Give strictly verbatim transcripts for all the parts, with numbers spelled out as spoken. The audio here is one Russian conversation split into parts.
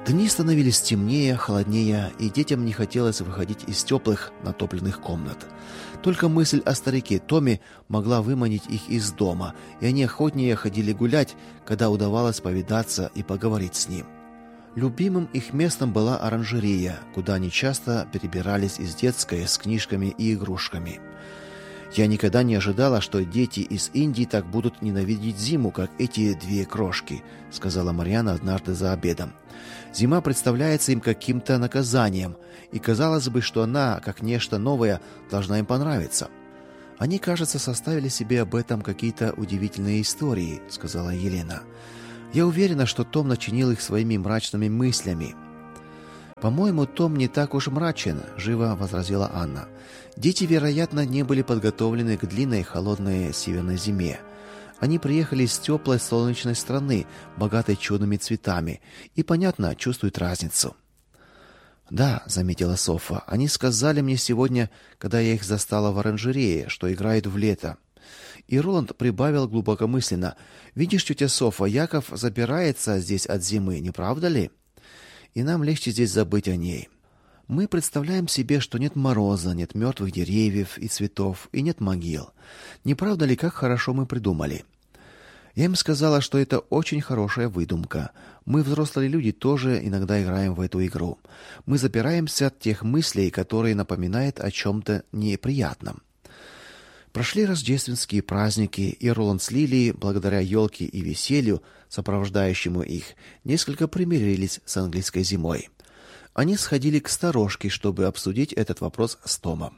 Дни становились темнее, холоднее, и детям не хотелось выходить из теплых, натопленных комнат. Только мысль о старике Томе могла выманить их из дома, и они охотнее ходили гулять, когда удавалось повидаться и поговорить с ним. Любимым их местом была оранжерея, куда они часто перебирались из детской с книжками и игрушками. Я никогда не ожидала, что дети из Индии так будут ненавидеть зиму, как эти две крошки, сказала Марьяна однажды за обедом. Зима представляется им каким-то наказанием, и казалось бы, что она, как нечто новое, должна им понравиться. Они, кажется, составили себе об этом какие-то удивительные истории, сказала Елена. Я уверена, что Том начинил их своими мрачными мыслями. По-моему, Том не так уж мрачен, живо возразила Анна. Дети, вероятно, не были подготовлены к длинной холодной северной зиме. Они приехали из теплой солнечной страны, богатой чудными цветами, и, понятно, чувствуют разницу. Да, заметила Софа. Они сказали мне сегодня, когда я их застала в оранжерее, что играют в лето. И Роланд прибавил глубокомысленно: "Видишь, тетя Софа, Яков забирается здесь от зимы, не правда ли? И нам легче здесь забыть о ней. Мы представляем себе, что нет мороза, нет мертвых деревьев и цветов, и нет могил. Не правда ли, как хорошо мы придумали?" Я им сказала, что это очень хорошая выдумка. Мы, взрослые люди, тоже иногда играем в эту игру. Мы запираемся от тех мыслей, которые напоминают о чем-то неприятном. Прошли рождественские праздники, и Роланд с Лилией, благодаря елке и веселью, сопровождающему их, несколько примирились с английской зимой. Они сходили к сторожке, чтобы обсудить этот вопрос с Томом.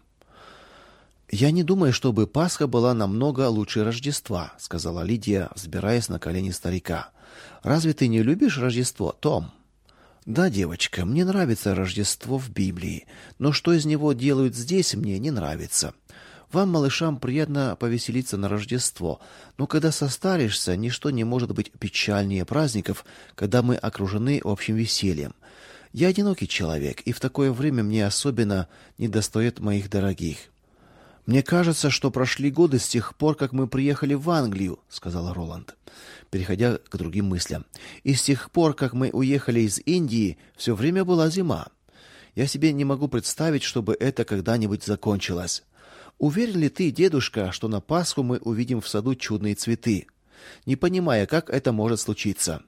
«Я не думаю, чтобы Пасха была намного лучше Рождества», — сказала Лидия, взбираясь на колени старика. «Разве ты не любишь Рождество, Том?» «Да, девочка, мне нравится Рождество в Библии, но что из него делают здесь, мне не нравится. Вам, малышам, приятно повеселиться на Рождество, но когда состаришься, ничто не может быть печальнее праздников, когда мы окружены общим весельем. Я одинокий человек, и в такое время мне особенно недостает моих дорогих». «Мне кажется, что прошли годы с тех пор, как мы приехали в Англию», — сказала Роланд, переходя к другим мыслям. «И с тех пор, как мы уехали из Индии, все время была зима. Я себе не могу представить, чтобы это когда-нибудь закончилось. Уверен ли ты, дедушка, что на Пасху мы увидим в саду чудные цветы, не понимая, как это может случиться?»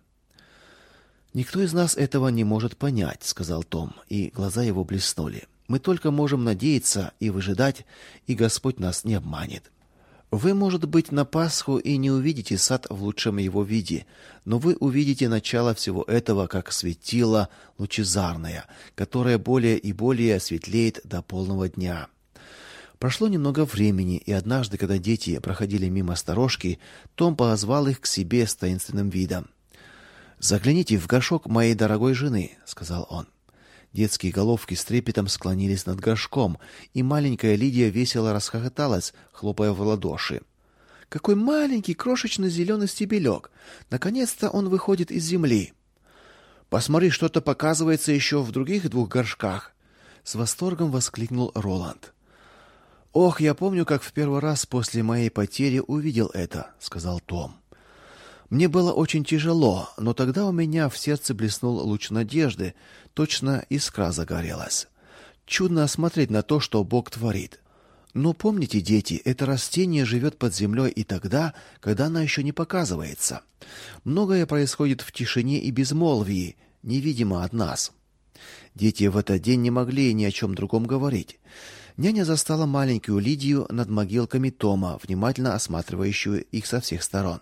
«Никто из нас этого не может понять», — сказал Том, и глаза его блеснули. «Мы только можем надеяться и выжидать, и Господь нас не обманет. Вы, может быть, на Пасху и не увидите сад в лучшем его виде, но вы увидите начало всего этого, как светило лучезарное, которое более и более светлеет до полного дня». Прошло немного времени, и однажды, когда дети проходили мимо сторожки, Том позвал их к себе с таинственным видом. «Загляните в горшок моей дорогой жены», — сказал он. Детские головки с трепетом склонились над горшком, и маленькая Лидия весело расхохоталась, хлопая в ладоши. «Какой маленький, крошечный зеленый стебелек! Наконец-то он выходит из земли!» «Посмотри, что-то показывается еще в других двух горшках!» С восторгом воскликнул Роланд. «Ох, я помню, как в первый раз после моей потери увидел это», — сказал Том. «Мне было очень тяжело, но тогда у меня в сердце блеснул луч надежды, точно искра загорелась. Чудно смотреть на то, что Бог творит. Но помните, дети, это растение живет под землей и тогда, когда она еще не показывается. Многое происходит в тишине и безмолвии, невидимо от нас». Дети в этот день не могли ни о чем другом говорить. Няня застала маленькую Лидию над могилками Тома, внимательно осматривающую их со всех сторон.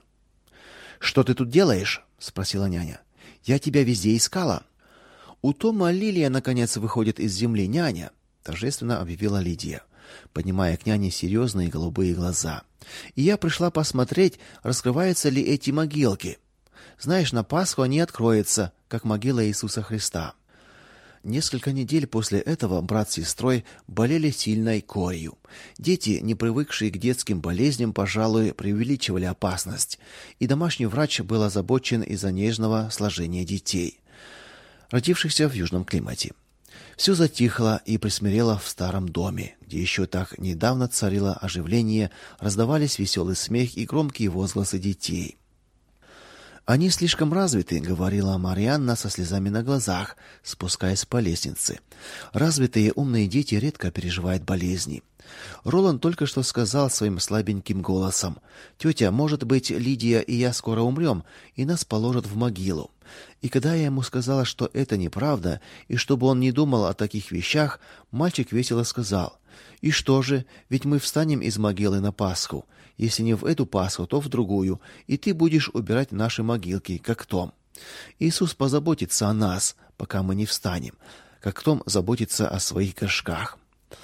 «Что ты тут делаешь?» — спросила няня. «Я тебя везде искала». «У Тома лилия, наконец, выходит из земли, няня», — торжественно объявила Лидия, поднимая к няне серьезные голубые глаза. «И я пришла посмотреть, раскрываются ли эти могилки. Знаешь, на Пасху они откроются, как могила Иисуса Христа». Несколько недель после этого брат с сестрой болели сильной корью. Дети, не привыкшие к детским болезням, пожалуй, преувеличивали опасность, и домашний врач был озабочен из-за нежного сложения детей, родившихся в южном климате. Все затихло и присмирело в старом доме, где еще так недавно царило оживление, раздавались веселый смех и громкие возгласы детей. Они слишком развиты, говорила Марианна со слезами на глазах, спускаясь по лестнице. Развитые умные дети редко переживают болезни. Роланд только что сказал своим слабеньким голосом: «Тетя, может быть, Лидия и я скоро умрем, и нас положат в могилу». И когда я ему сказала, что это неправда, и чтобы он не думал о таких вещах, мальчик весело сказал: «И что же, ведь мы встанем из могилы на Пасху. Если не в эту Пасху, то в другую, и ты будешь убирать наши могилки, как Том. Иисус позаботится о нас, пока мы не встанем, как Том заботится о своих горшках».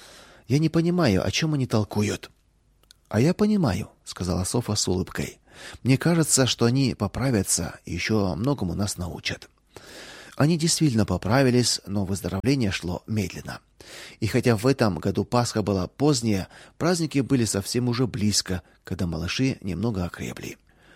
Я не понимаю, о чем они толкуют. А я понимаю, сказала Софа с улыбкой. Мне кажется, что они поправятся и еще многому нас научат. Они действительно поправились, но выздоровление шло медленно. И хотя в этом году Пасха была поздняя, праздники были совсем уже близко, когда малыши немного окрепли.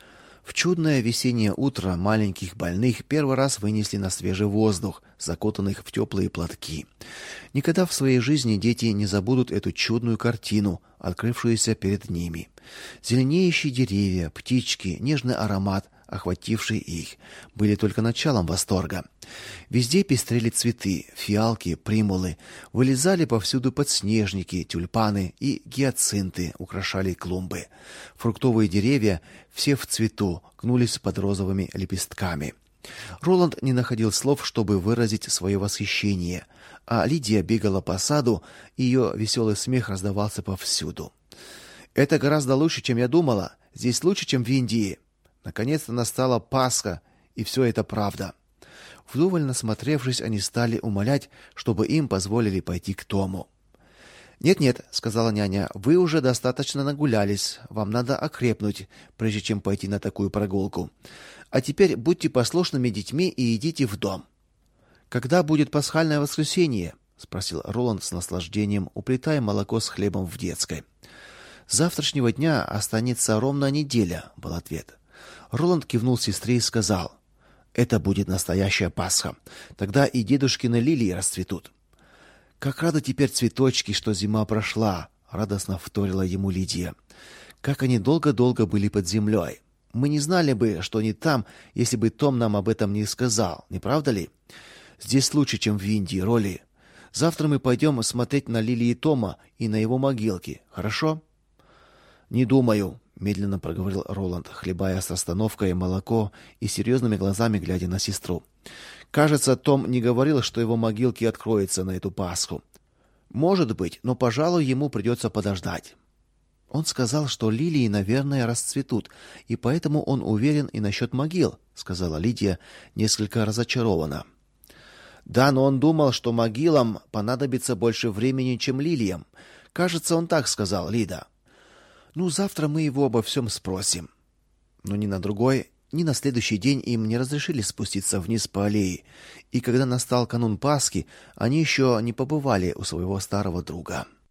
В чудное весеннее утро маленьких больных первый раз вынесли на свежий воздух, закутанных в теплые платки. Никогда в своей жизни дети не забудут эту чудную картину, открывшуюся перед ними. Зеленеющие деревья, птички, нежный аромат, охвативший их, были только началом восторга. Везде пестрели цветы, фиалки, примулы, вылезали повсюду подснежники, тюльпаны и гиацинты украшали клумбы. Фруктовые деревья, все в цвету, гнулись под розовыми лепестками. Роланд не находил слов, чтобы выразить свое восхищение, а Лидия бегала по саду, и ее веселый смех раздавался повсюду. «Это гораздо лучше, чем я думала. Здесь лучше, чем в Индии. Наконец-то настала Пасха, и все это правда». Вдоволь насмотревшись, они стали умолять, чтобы им позволили пойти к Тому. «Нет-нет», — сказала няня, — «вы уже достаточно нагулялись. Вам надо окрепнуть, прежде чем пойти на такую прогулку. А теперь будьте послушными детьми и идите в дом». «Когда будет пасхальное воскресенье?» — спросил Роланд с наслаждением, уплетая молоко с хлебом в детской. «С завтрашнего дня останется ровно неделя», — был ответ. Роланд кивнул сестре и сказал: «Это будет настоящая Пасха. Тогда и дедушкины лилии расцветут». «Как рады теперь цветочки, что зима прошла», — радостно вторила ему Лидия. «Как они долго-долго были под землей. Мы не знали бы, что они там, если бы Том нам об этом не сказал, не правда ли? Здесь лучше, чем в Индии, Роли. Завтра мы пойдем смотреть на лилии Тома и на его могилки, хорошо?» «Не думаю», — медленно проговорил Роланд, хлебая с остановкой молоко и серьезными глазами глядя на сестру. «Кажется, Том не говорил, что его могилки откроются на эту Пасху. Может быть, но, пожалуй, ему придется подождать». «Он сказал, что лилии, наверное, расцветут, и поэтому он уверен и насчет могил», — сказала Лидия, несколько разочарованно. «Да, но он думал, что могилам понадобится больше времени, чем лилиям. Кажется, он так сказал, Лида». «Ну, завтра мы его обо всем спросим». Но ни на другой, ни на следующий день им не разрешили спуститься вниз по аллее, и когда настал канун Пасхи, они еще не побывали у своего старого друга.